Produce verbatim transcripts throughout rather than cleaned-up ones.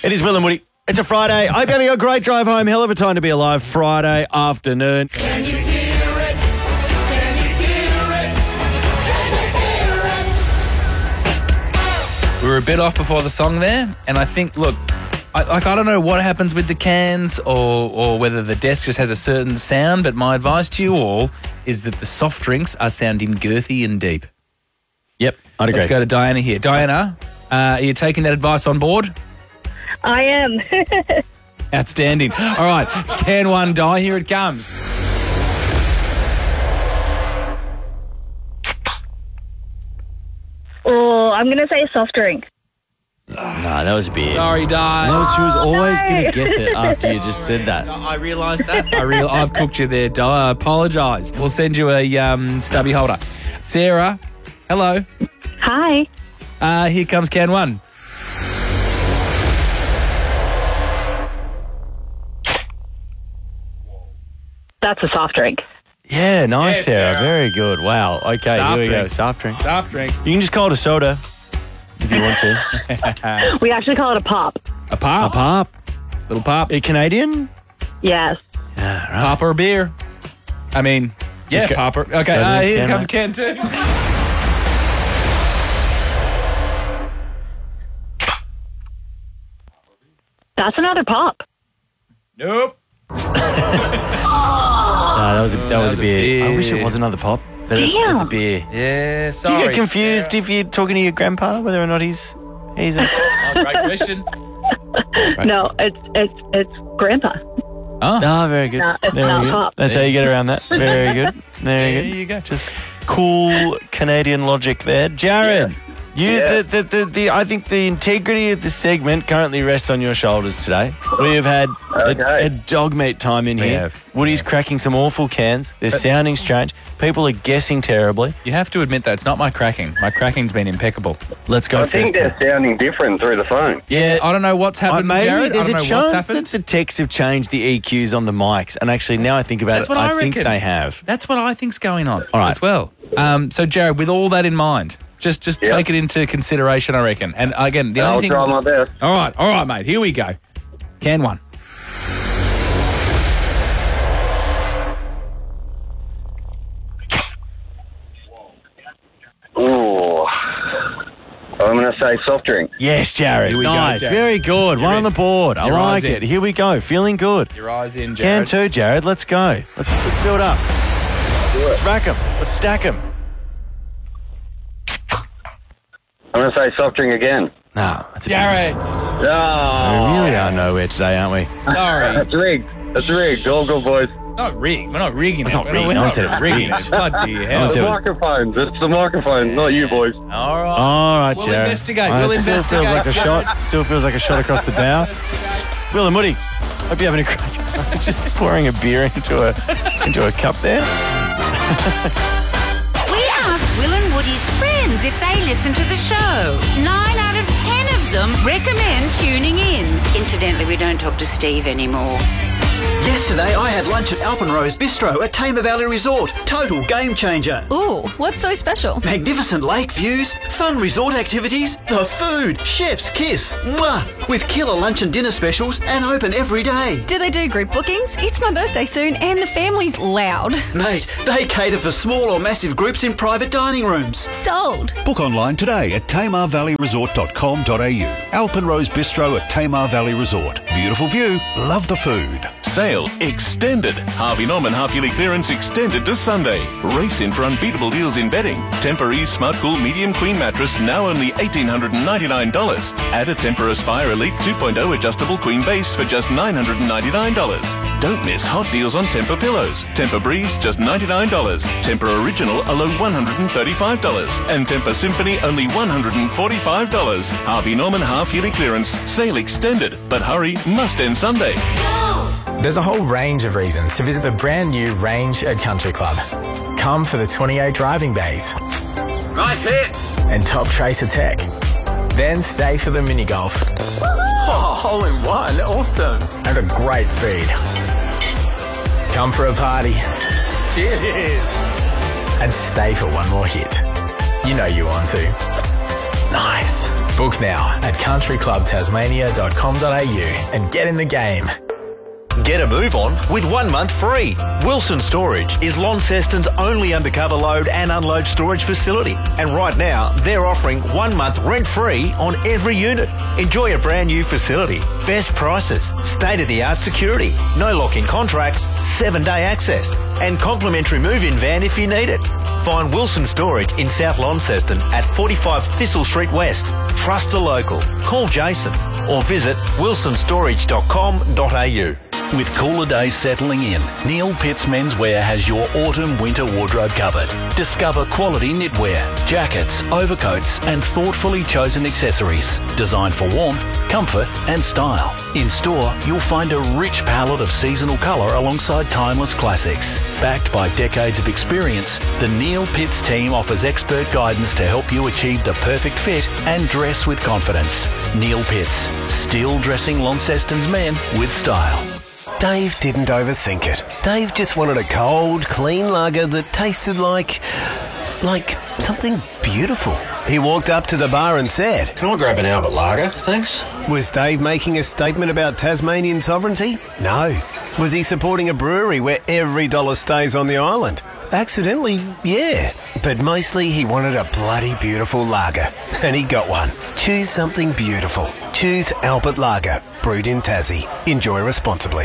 It is Will and Woody. It's a Friday. I hope you're having a great drive home. Hell of a time to be alive. Friday afternoon. Can you hear it? Can you hear it? Can you hear it? We were a bit off before the song there, and I think, look, I, like I don't know what happens with the cans or, or whether the desk just has a certain sound, but my advice to you all is that the soft drinks are sounding girthy and deep. Yep, I'd agree. Let's go to Diana here. Diana, uh, are you taking that advice on board? I am. Outstanding. All right, can one die? Here it comes. Oh, I'm going to say soft drink. No, that was a beer. Sorry, Di. No, she was always going to guess it after you just said that. I realised that. I real. I've cooked you there, Di. I apologise. We'll send you a um, stubby holder. Sarah, hello. Hi. Uh, here comes can one. That's a soft drink. Yeah, nice, Yes, Sarah. Sarah. Very good. Wow. Okay, Soft here we go. drink. Soft drink. Soft drink. You can just call it a soda if you want to. We actually call it a pop. A pop. A pop. Little pop. Are you Canadian? Yes. Yeah, right. Pop or beer? I mean, yeah, Just go- popper. Okay, go to uh, this here can, comes mate. Ken two. That's another pop. Nope. No, that was a, that, was, a beer. I wish it beer. was another pop. But it's, it's a Damn. beer. Yeah, Do sorry. you get confused if you're talking to your grandpa whether or not he's he's a... Sarah. Oh, great question. No, it's it's it's grandpa. Oh, Oh, very good. No, it's Very not good. pop. That's how you get around that. Very good. Very there good. you go. Just cool Canadian logic there. Jared, you Yeah. the, the, the, the I think the integrity of the segment currently rests on your shoulders today. We have had a, Okay. a dog meat time in We here. have. Woody's cracking some awful cans. They're sounding strange. People are guessing terribly. You have to admit that it's not my cracking. My cracking's been impeccable. Let's go I first. think they're sounding different through the phone. Yeah, I don't know what's Uh, happened, maybe Jared. there's I don't a know chance what's that happened. the techs have changed the E Qs on the mics, and actually now I think about That's it, what I think reckon. they have. That's what I think's going on All right. as well. Um, so, Jared, with all that in mind, just just Yep. take it into consideration, I reckon. And again, the I'll only thing. try my best. All right, all right, mate. Here we go. Can one. Ooh. I'm going to say soft drink. Yes, Jared. Here we go, nice. Jared. Very good. You're One on in. the board. I Your like eyes in. it. Here we go. Feeling good. Your eyes in, Can Jared. two, Jared. Let's go. Let's, let's build up. Let's rack them. Let's stack them. I'm going to say soft drink again. No, that's a Jared. We Oh, really are nowhere today, aren't we? Sorry. that's rigged. That's rigged. All good, boys. Not rigged. We're not rigging It's it. not We're rigged. we're No one not said it was rigging rigged. it. Bloody No hell. one The said it was- microphones. It's the microphones, not you, boys. All right. All right, We'll Jared. investigate. Well, We'll it still investigate. feels like a shot. Still feels like a shot across the bow. Will and Woody, hope you're having a great just pouring a beer into a into a cup there. We asked Will and Woody's friends if they listen to the show. Nine out of ten of them recommend tuning in. Incidentally, we don't talk to Steve anymore. Yesterday, I had lunch at Alpenrose Bistro at Tamar Valley Resort. Total game changer. Ooh, what's so special? Magnificent lake views, fun resort activities, the food, chef's kiss. Mwah! With killer lunch and dinner specials and open every day. Do they do group bookings? It's my birthday soon and the family's loud. Mate, they cater for small or massive groups in private dining rooms. Sold. Book online today at tamar valley resort dot com dot a u. Alpenrose Bistro at Tamar Valley Resort. Beautiful view, love the food. Sale extended. Harvey Norman half-yearly clearance extended to Sunday. Race in for unbeatable deals in bedding. Tempur-Ease Smart Cool Medium Queen Mattress now only one thousand eight hundred ninety-nine dollars. Add a Tempur Aspire Elite two point oh adjustable queen base for just nine hundred ninety-nine dollars. Don't miss hot deals on Tempur pillows. Tempur Breeze just ninety-nine dollars. Tempur Original alone one hundred thirty-five dollars. And Tempur Symphony only one hundred forty-five dollars. Harvey Norman half-yearly clearance. Sale extended. But hurry, must end Sunday. There's a whole range of reasons to visit the brand new Range at Country Club. Come for the twenty-eight driving bays. Nice hit. And top tracer tech. Then stay for the mini golf. Oh, hole in one. Awesome. And a great feed. Come for a party. Cheers. And stay for one more hit. You know you want to. Nice. Book now at country club tasmania dot com dot a u and get in the game. Get a move on with one month free. Wilson Storage is Launceston's only undercover load and unload storage facility. And right now, they're offering one month rent-free on every unit. Enjoy a brand new facility, best prices, state-of-the-art security, no lock-in contracts, seven-day access, and complimentary move-in van if you need it. Find Wilson Storage in South Launceston at forty-five Thistle Street West. Trust a local. Call Jason or visit wilson storage dot com dot a u. With cooler days settling in, Neil Pitts Menswear has your autumn-winter wardrobe covered. Discover quality knitwear, jackets, overcoats and thoughtfully chosen accessories designed for warmth, comfort and style. In store, you'll find a rich palette of seasonal colour alongside timeless classics. Backed by decades of experience, the Neil Pitts team offers expert guidance to help you achieve the perfect fit and dress with confidence. Neil Pitts, still dressing Launceston's men with style. Dave didn't overthink it. Dave just wanted a cold, clean lager that tasted like... like something beautiful. He walked up to the bar and said, "Can I grab an Albert Lager, thanks?" Was Dave making a statement about Tasmanian sovereignty? No. Was he supporting a brewery where every dollar stays on the island? Accidentally, yeah. But mostly he wanted a bloody beautiful lager. And he got one. Choose something beautiful. Choose Albert Lager. Brewed in Tassie. Enjoy responsibly.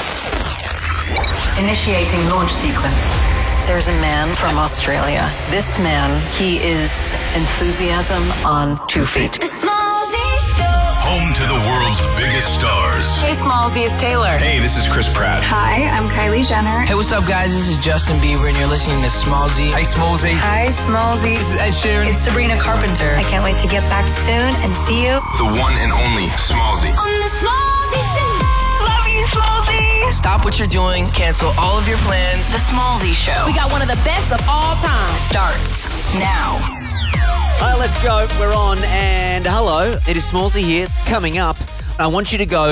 Initiating launch sequence. There's a man from Australia. This man, he is enthusiasm on two feet. Home to the world's biggest stars. Hey, Smallsy, it's Taylor. Hey, this is Chris Pratt. Hi, I'm Kylie Jenner. Hey, what's up, guys? This is Justin Bieber, and you're listening to Smallsy. Hey, Smallsy. Hi, Smallsy. This is Ed Sheeran. It's Sabrina Carpenter. I can't wait to get back soon and see you. The one and only Smallsy. On the Smallsy Show. Love you, Smallsy. Stop what you're doing. Cancel all of your plans. The Smallsy Show. We got one of the best of all time. Starts now. All right, let's go. We're on, and hello, it is Smallsy here. Coming up, I want you to go,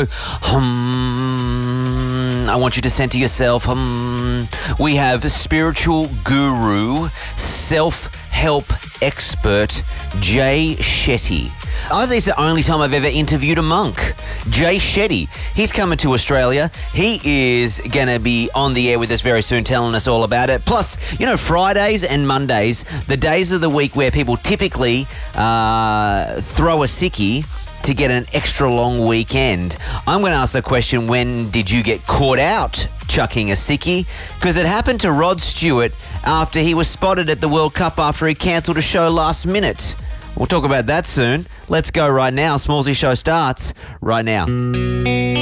hmm. I want you to center yourself, hmm. We have spiritual guru, self-help expert, Jay Shetty. I think it's the only time I've ever interviewed a monk. Jay Shetty. He's coming to Australia. He is going to be on the air with us very soon, telling us all about it. Plus, you know, Fridays and Mondays, the days of the week where people typically uh, throw a sickie to get an extra long weekend. I'm going to ask the question, when did you get caught out chucking a sickie? Because it happened to Rod Stewart after he was spotted at the World Cup after he cancelled a show last minute. We'll talk about that soon. Let's go right now. Smallsy Show starts right now.